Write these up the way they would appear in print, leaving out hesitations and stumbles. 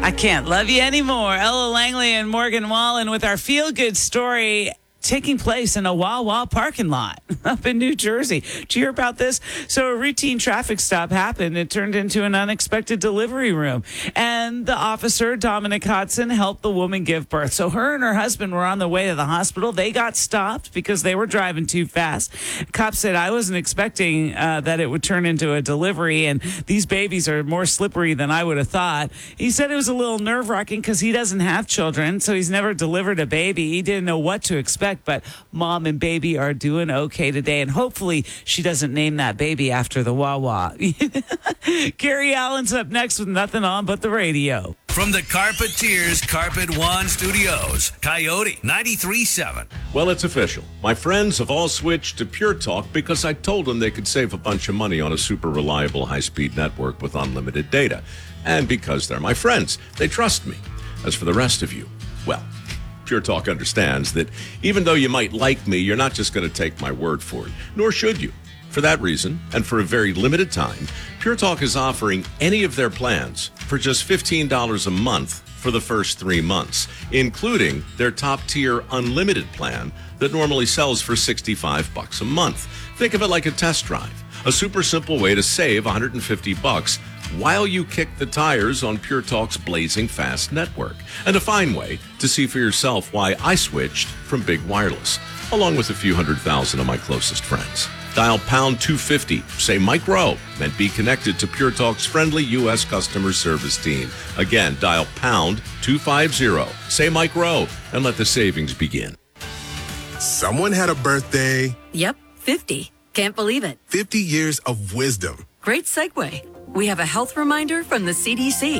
I Can't Love You Anymore. Ella Langley and Morgan Wallen with our feel-good story taking place in a Wawa parking lot up in New Jersey. Did you hear about this? So a routine traffic stop happened. It turned into an unexpected delivery room. And the officer, Dominic Hodson, helped the woman give birth. So her and her husband were on the way to the hospital. They got stopped because they were driving too fast. Cops said, I wasn't expecting that it would turn into a delivery, and these babies are more slippery than I would have thought. He said it was a little nerve-wracking because he doesn't have children, so he's never delivered a baby. He didn't know what to expect. But mom and baby are doing okay today. And hopefully she doesn't name that baby after the Wawa. Gary Allen's up next with nothing on but the radio. From the Carpeteers Carpet One Studios, Coyote 93.7. Well, it's official. My friends have all switched to Pure Talk because I told them they could save a bunch of money on a super reliable high-speed network with unlimited data. And because they're my friends, they trust me. As for the rest of you, well, Pure Talk understands that even though you might like me, you're not just going to take my word for it, nor should you. For that reason, and for a very limited time, Pure Talk is offering any of their plans for just $15 a month for the first 3 months, including their top-tier unlimited plan that normally sells for $65 a month. Think of it like a test drive, a super simple way to save $150 while you kick the tires on Pure Talk's blazing fast network, and a fine way to see for yourself why I switched from Big Wireless, along with a few 100,000 of my closest friends. Dial pound 250, say Mike Rowe, and be connected to Pure Talk's friendly U.S. customer service team. Again, dial pound 250, say Mike Rowe, and let the savings begin. Someone had a birthday. Yep, 50. Can't believe it. 50 years of wisdom. Great segue. We have a health reminder from the CDC.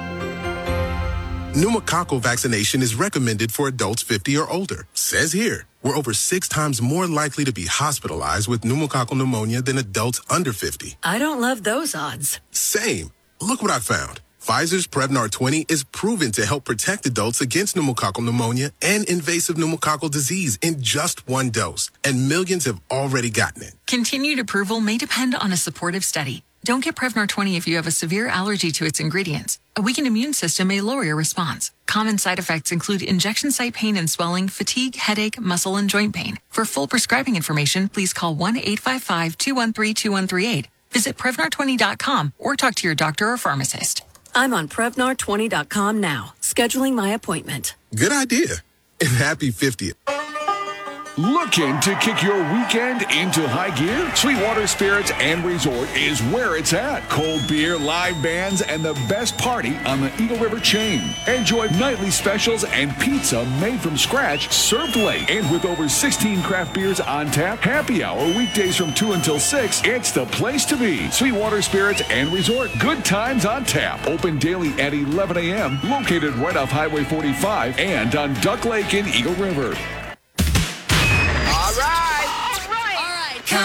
Pneumococcal vaccination is recommended for adults 50 or older. Says here, we're over 6 times more likely to be hospitalized with pneumococcal pneumonia than adults under 50. I don't love those odds. Same. Look what I found. Pfizer's Prevnar 20 is proven to help protect adults against pneumococcal pneumonia and invasive pneumococcal disease in just 1 dose. And millions have already gotten it. Continued approval may depend on a supportive study. Don't get Prevnar 20 if you have a severe allergy to its ingredients. A weakened immune system may lower your response. Common side effects include injection site pain and swelling, fatigue, headache, muscle, and joint pain. For full prescribing information, please call 1-855-213-2138. Visit Prevnar20.com or talk to your doctor or pharmacist. I'm on Prevnar20.com now, scheduling my appointment. Good idea. And happy 50th. Looking to kick your weekend into high gear? Sweetwater Spirits and Resort is where it's at. Cold beer, live bands, and the best party on the Eagle River chain. Enjoy nightly specials and pizza made from scratch, served late. And with over 16 craft beers on tap, happy hour weekdays from 2 until 6. It's the place to be. Sweetwater Spirits and Resort. Good times on tap. Open daily at 11 a.m. Located right off Highway 45 and on Duck Lake in Eagle River.